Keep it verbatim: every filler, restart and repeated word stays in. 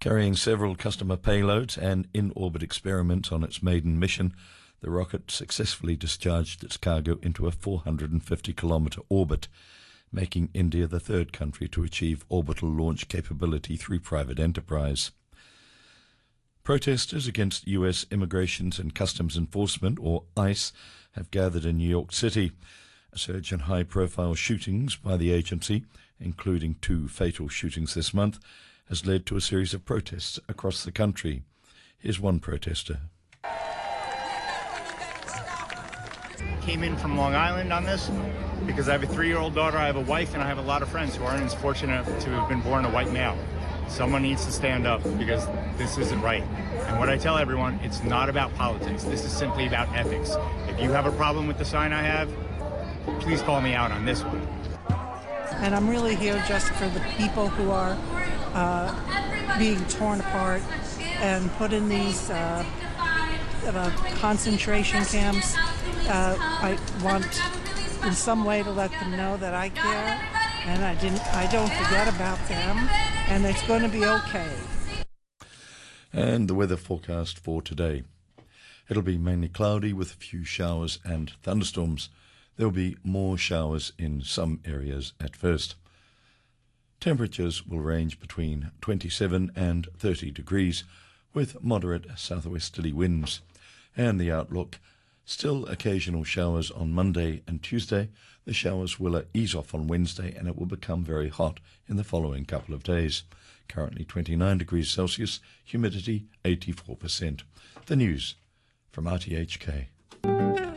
Carrying several customer payloads and in-orbit experiments on its maiden mission, the rocket successfully discharged its cargo into a four hundred fifty kilometre orbit, making India the third country to achieve orbital launch capability through private enterprise. Protesters against U S Immigration and Customs Enforcement, or ICE, have gathered in New York City. A surge in high-profile shootings by the agency, including two fatal shootings this month, has led to a series of protests across the country. Here's one protester. Came in from Long Island on this because I have a three-year-old daughter, I have a wife, and I have a lot of friends who aren't as fortunate to have been born a white male. Someone needs to stand up because this isn't right. And what I tell everyone, it's not about politics. This is simply about ethics. If you have a problem with the sign I have, please call me out on this one. And I'm really here just for the people who are uh, being torn apart and put in these uh, uh, concentration camps. Uh, I want in some way to let them know that I care and I didn't. I don't forget about them, and it's going to be okay. And the weather forecast for today. It'll be mainly cloudy with a few showers and thunderstorms. There will be more showers in some areas at first. Temperatures will range between twenty-seven and thirty degrees with moderate southwesterly winds. And the outlook, still occasional showers on Monday and Tuesday. The showers will ease off on Wednesday and it will become very hot in the following couple of days. Currently twenty-nine degrees Celsius, humidity eighty-four percent. The news from R T H K.